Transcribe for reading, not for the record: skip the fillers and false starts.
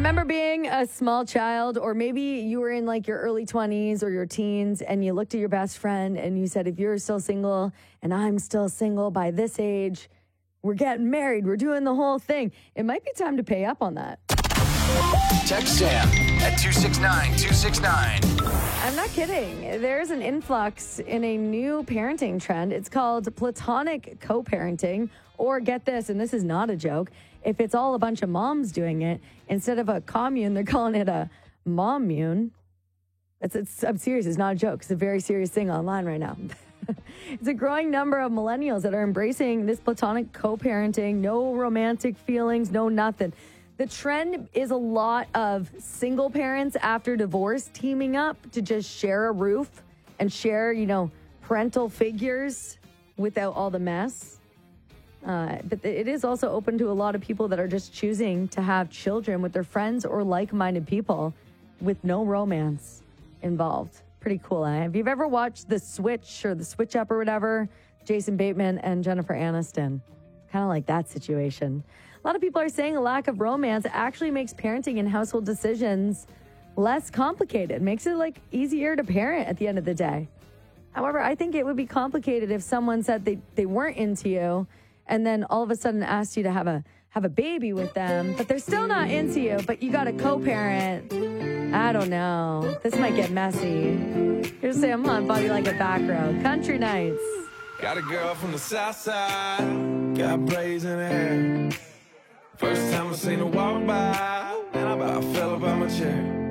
Remember being a small child, or maybe you were in like your early 20s or your teens, and you looked at your best friend and you said, if you're still single and I'm still single by this age, we're getting married, we're doing the whole thing. It might be time to pay up on that. Text Sam at 269-269. I'm not kidding. There's an influx in a new parenting trend. It's called platonic co-parenting, or get this, and this is not a joke, if it's all a bunch of moms doing it, instead of a commune, they're calling it a mommune. I'm serious. It's not a joke. It's a very serious thing online right now. It's a growing number of millennials that are embracing this platonic co-parenting, no romantic feelings, no nothing. The trend is a lot of single parents after divorce teaming up to just share a roof and share, parental figures without all the mess. But it is also open to a lot of people that are just choosing to have children with their friends or like-minded people with no romance involved. Pretty cool, eh? If you've ever watched The Switch or The Switch Up or whatever, Jason Bateman and Jennifer Aniston, kind of like that situation. A lot of people are saying a lack of romance actually makes parenting and household decisions less complicated, makes it easier to parent at the end of the day. However, I think it would be complicated if someone said they weren't into you and then all of a sudden asked you to have a baby with them, but they're still not into you, but you got a co-parent. I don't know. This might get messy. Here's Sam on Body Like a Back Row. Country Nights. Got a girl from the south side, got braids in her hair. First time I seen her walk by, and I about fell up out my chair.